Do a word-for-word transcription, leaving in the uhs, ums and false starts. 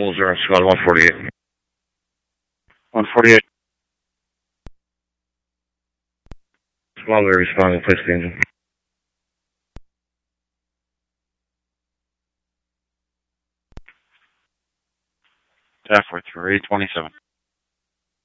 Full zero, squad one forty-eight. one forty-eight. Squad, we're responding, place the engine. T A F for three twenty-seven.